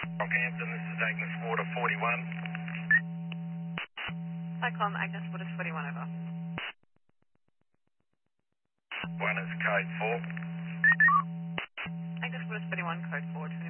Rockhampton, this is Agnes Water 41. Cyclone Agnes Waters 41 over. 1 is code 4. Agnes Waters 41, code 4.